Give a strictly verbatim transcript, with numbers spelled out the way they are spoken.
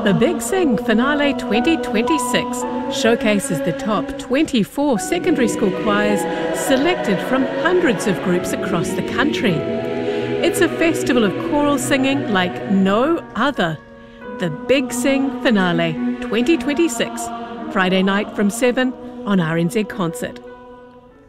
The Big Sing Finale twenty twenty-six showcases the top twenty-four secondary school choirs selected from hundreds of groups across the country. It's a festival of choral singing like no other. The Big Sing Finale twenty twenty-six, Friday night from seven on R N Z Concert.